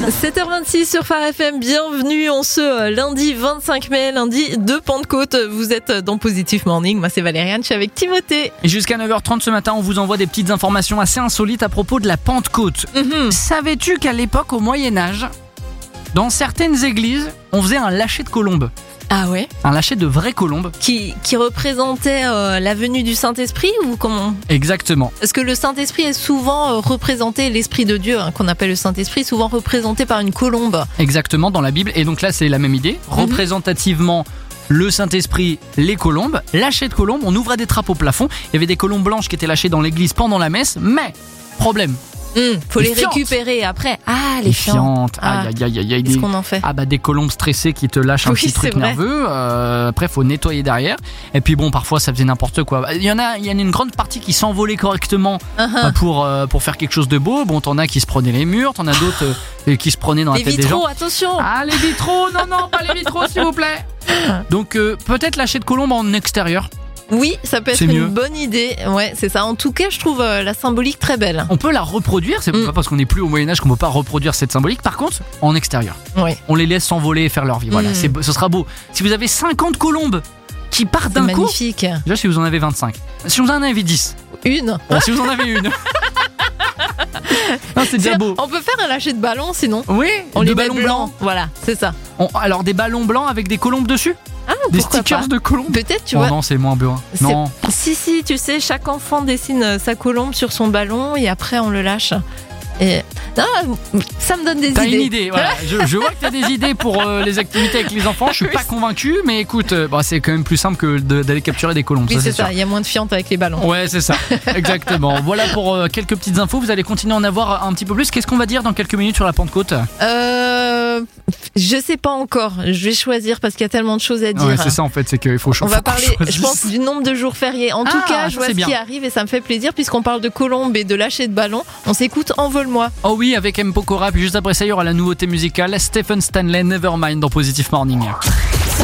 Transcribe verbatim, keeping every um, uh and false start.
sept heures vingt-six sur Phare F M, bienvenue en ce lundi vingt-cinq mai, lundi de Pentecôte. Vous êtes dans Positive Morning, moi c'est Valériane, je suis avec Timothée. Et jusqu'à neuf heures trente ce matin, on vous envoie des petites informations assez insolites à propos de la Pentecôte. Mm-hmm. Savais-tu qu'à l'époque, au Moyen-Âge, dans certaines églises, on faisait un lâcher de colombes? Ah ouais? Un lâcher de vraies colombes. Qui, qui représentait euh, la venue du Saint-Esprit ou comment? Exactement. Parce que le Saint-Esprit est souvent euh, représenté, l'Esprit de Dieu, hein, qu'on appelle le Saint-Esprit, souvent représenté par une colombe. Exactement, dans la Bible. Et donc là, c'est la même idée. Mm-hmm. Représentativement, le Saint-Esprit, les colombes. Lâcher de colombes, on ouvrait des trappes au plafond. Il y avait des colombes blanches qui étaient lâchées dans l'église pendant la messe. Mais, problème. Mmh, faut Les les, fientes. récupérer après. Ah, les, Les fientes. fientes. Ah. Aïe, aïe, aïe, aïe, aïe. Qu'est-ce Des... qu'on en fait? Ah bah des colombes stressées qui te lâchent un Oui, petit c'est truc vrai. nerveux. Euh, après, faut nettoyer derrière. Et puis bon, parfois, ça faisait n'importe quoi. Il y en a, il y en a une grande partie qui s'envolait correctement Uh-huh. euh, pour euh, pour faire quelque chose de beau. Bon, t'en as qui se prenaient les murs, t'en as d'autres euh, qui se prenaient dans la Les tête des gens. vitraux, attention. Ah, les vitraux, non, non, pas les vitraux, s'il vous plaît. Donc euh, peut-être lâcher de colombes en extérieur. Oui, ça peut être C'est une mieux. bonne idée. Ouais, c'est ça. En tout cas, je trouve euh, la symbolique très belle. On peut la reproduire. C'est Mm. pas parce qu'on n'est plus au Moyen-Âge qu'on peut pas reproduire cette symbolique. Par contre, en extérieur. Ouais. On les laisse s'envoler et faire leur vie. Voilà, Mm. c'est, ce sera beau. Si vous avez cinquante colombes qui partent C'est d'un coup, magnifique. déjà si vous en avez vingt-cinq, si vous en avez dix, Une. bon, si vous en avez une, non, c'est déjà Tiens, beau. on peut faire un lâcher de ballon sinon. Oui, On de les met ballons blancs. blancs. Voilà, c'est ça. On- alors des ballons blancs avec des colombes dessus, Ah, des pourquoi stickers pas. de colombes. Peut-être, tu Oh vois. non, c'est moins bien. C'est- Non. Si, si, tu sais, chaque enfant dessine euh, sa colombe sur son ballon et après on le lâche. Et non, ça me donne des T'as idées. une idée, voilà. je, je vois que t'as des idées pour euh, les activités avec les enfants. Je suis Oui. pas convaincu, mais écoute, euh, bah, c'est quand même plus simple que de- d'aller capturer des colombes. Oui, ça, c'est c'est ça. Il y a moins de fientes avec les ballons. sûr. Ouais, c'est ça. Exactement. Voilà pour euh, quelques petites infos. Vous allez continuer à en avoir un petit peu plus. Qu'est-ce qu'on va dire dans quelques minutes sur la Pentecôte? Euh, je sais pas encore. Je vais choisir parce qu'il y a tellement de choses à dire. Ouais, c'est ça en fait, c'est qu'il faut cho- On faut va qu'on parler, choisisse. je pense, du nombre de jours fériés. En tout Ah, cas, ça, je vois c'est ce bien. qui arrive et ça me fait plaisir puisqu'on parle de colombes et de lâcher de ballon. On s'écoute Envole-moi. Oh oui, avec M. Pokora. Puis juste après ça, il y aura la nouveauté musicale Stephen Stanley, Nevermind dans Positive Morning.